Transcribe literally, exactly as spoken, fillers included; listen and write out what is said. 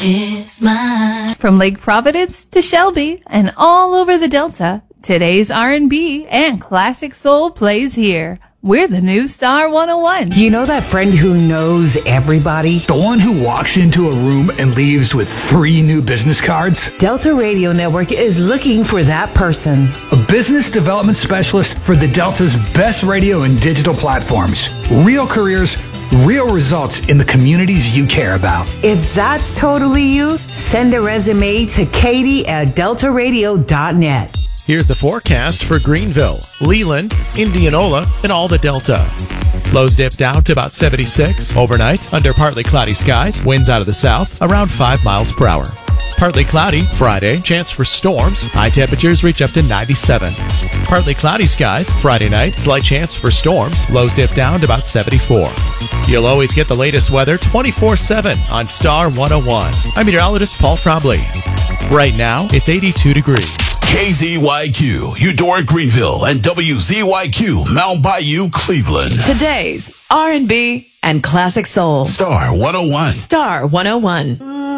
is mine. From Lake Providence to Shelby and all over the Delta, today's R and B and classic soul plays here. We're the new Star one oh one. You know that friend who knows everybody? The one who walks into a room and leaves with three new business cards? Delta Radio Network is looking for that person. A business development specialist for the Delta's best radio and digital platforms. Real careers, real results in the communities you care about. If that's totally you, send a resume to Katie at delta radio dot net. Here's the forecast for Greenville, Leland, Indianola, and all the Delta. Lows dip down to about seventy-six. Overnight, under partly cloudy skies, winds out of the south, around five miles per hour. Partly cloudy, Friday, chance for storms. High temperatures reach up to ninety-seven. Partly cloudy skies, Friday night, slight chance for storms. Lows dip down to about seventy-four. You'll always get the latest weather twenty-four seven on Star one oh one. I'm meteorologist Paul Trombley. Right now, it's eighty-two degrees. K Z Y Q, Eudora, Greenville, and W Z Y Q, Mount Bayou, Cleveland. Today's R and B and classic soul. Star one oh one. Star one oh one.